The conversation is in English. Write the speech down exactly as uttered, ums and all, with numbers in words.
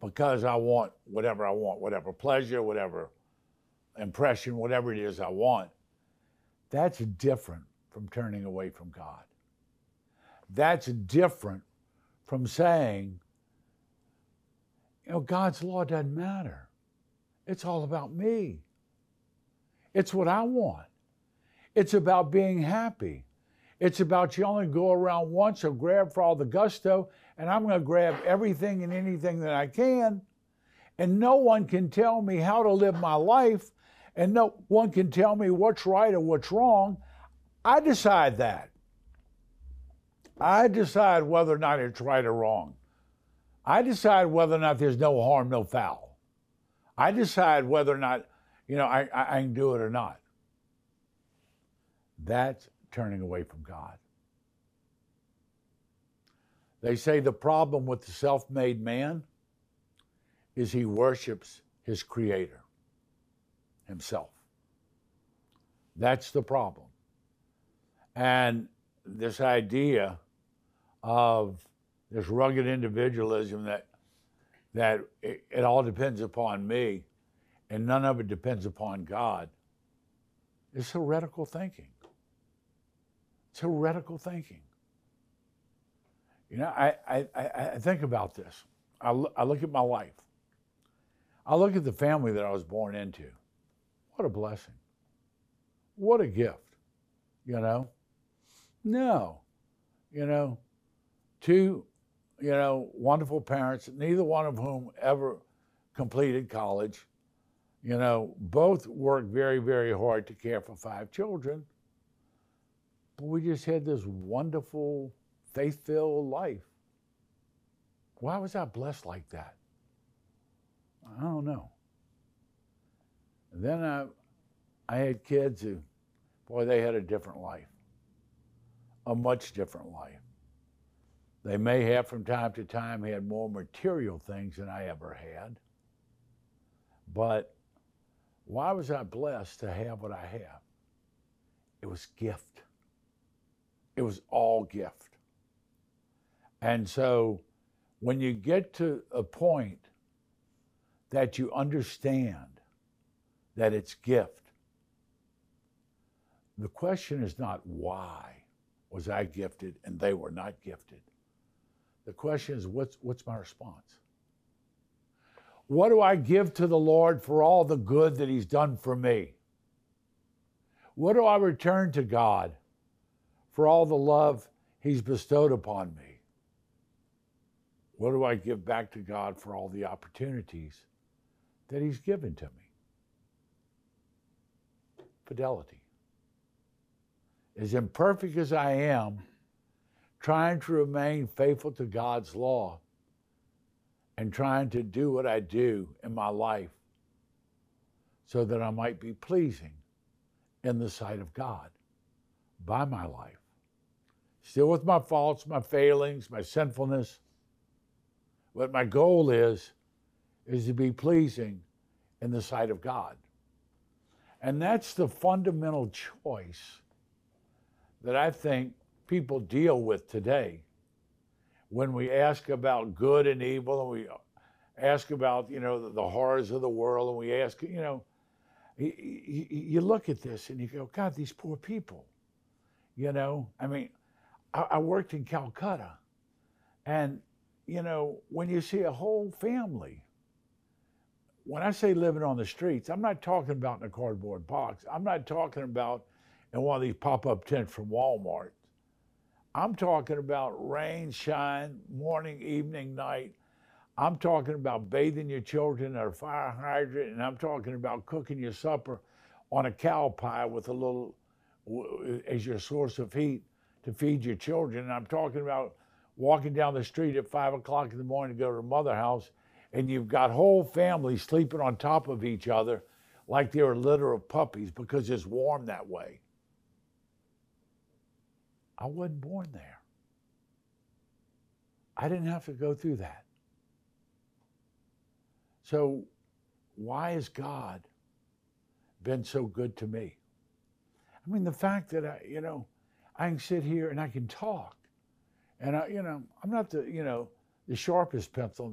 because I want whatever I want, whatever pleasure, whatever impression, whatever it is I want. That's different from turning away from God. That's different from saying, you know, God's law doesn't matter. It's all about me. It's what I want. It's about being happy. It's about you only go around once or grab for all the gusto, and I'm going to grab everything and anything that I can, and no one can tell me how to live my life, and no one can tell me what's right or what's wrong. I decide that. I decide whether or not it's right or wrong. I decide whether or not there's no harm, no foul. I decide whether or not, you know, I, I, I can do it or not. That's turning away from God. They say the problem with the self-made man is he worships his creator, himself. That's the problem. And this idea of this rugged individualism that that it, it all depends upon me and none of it depends upon God is heretical thinking. It's heretical thinking. You know, I, I, I think about this. I look, I look at my life. I look at the family that I was born into. What a blessing. What a gift, you know? No, you know, two, you know, wonderful parents, neither one of whom ever completed college, you know, both worked very, very hard to care for five children. But we just had this wonderful, faith-filled life. Why was I blessed like that? I don't know. And then I, I had kids who, boy, they had a different life, a much different life. They may have from time to time had more material things than I ever had. But why was I blessed to have what I have? It was gift. It was all gift. And so when you get to a point that you understand that it's gift, the question is not why was I gifted and they were not gifted. The question is, what's, what's my response? What do I give to the Lord for all the good that he's done for me? What do I return to God for all the love he's bestowed upon me? What do I give back to God for all the opportunities that he's given to me? Fidelity. As imperfect as I am, trying to remain faithful to God's law and trying to do what I do in my life so that I might be pleasing in the sight of God by my life. Still with my faults, my failings, my sinfulness. But my goal is, is to be pleasing in the sight of God. And that's the fundamental choice that I think people deal with today. When we ask about good and evil, and we ask about, you know, the, the horrors of the world, and we ask, you know, you, you, you look at this and you go, God, these poor people, you know, I mean, I, I worked in Calcutta, and, you know, when you see a whole family, when I say living on the streets, I'm not talking about in a cardboard box. I'm not talking about in one of these pop-up tents from Walmart. I'm talking about rain, shine, morning, evening, night. I'm talking about bathing your children at a fire hydrant, and I'm talking about cooking your supper on a cow pie with a little, as your source of heat to feed your children. And I'm talking about walking down the street at five o'clock in the morning to go to the mother house, and you've got whole families sleeping on top of each other like they're a litter of puppies because it's warm that way. I wasn't born there. I didn't have to go through that. So why has God been so good to me? I mean, the fact that I, you know, I can sit here and I can talk, and I, you know, I'm not the, you know, the sharpest pencil